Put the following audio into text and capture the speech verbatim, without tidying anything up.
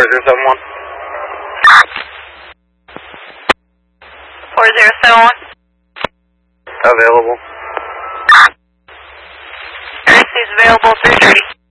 zero seven one. four zero seven one. Available. Tracy's available, three thirty.